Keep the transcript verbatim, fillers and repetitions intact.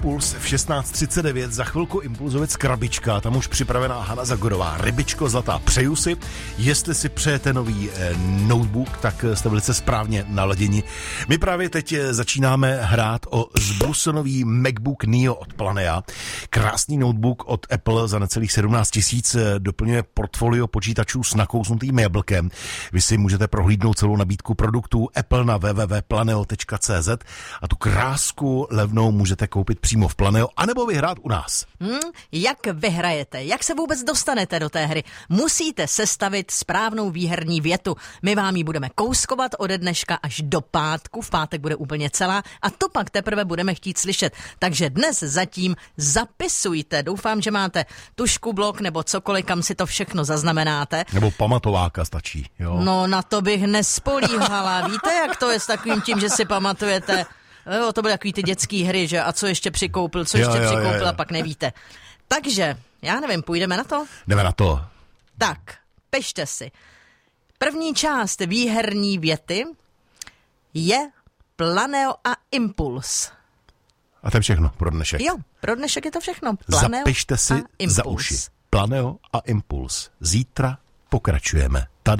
Impuls v šestnáct třicet devět, za chvilku Impulzovec krabička, tam už připravená Hana Zagorová. Rybičko zlatá, přeju si. Jestli si přejete nový eh, notebook, tak jste velice správně naladěni. My právě teď začínáme hrát o zbrusonový MacBook Neo od Planea. Krásný notebook od Apple za necelých sedmnáct tisíc, doplňuje portfolio počítačů s nakouznutým jablkem. Vy si můžete prohlídnout celou nabídku produktů Apple na w w w tečka planeo tečka c z a tu krásku levnou můžete koupit přímo v Planeo, anebo vyhrát u nás. Hmm, jak vyhrajete? Jak se vůbec dostanete do té hry? Musíte sestavit správnou výherní větu. My vám ji budeme kouskovat ode dneška až do pátku. V pátek bude úplně celá a to pak teprve budeme chtít slyšet. Takže dnes zatím zapisujte. Doufám, že máte tušku, blok nebo cokoliv, kam si to všechno zaznamenáte. Nebo pamatováka stačí. Jo? No na to bych nespolíhala. Víte, jak to je s takovým tím, že si pamatujete? Jo, to byly takový ty dětský hry, že a co ještě přikoupil, co ještě jo, jo, přikoupil jo, jo. a pak nevíte. Takže, já nevím, půjdeme na to? Jdeme na to. Tak, pište si. První část výherní věty je Planeo a Impuls. A to je všechno pro dnešek. Jo, pro dnešek je to všechno. Planeo Zapište si a Impuls. za uši. Planeo a Impuls. Zítra pokračujeme. Tady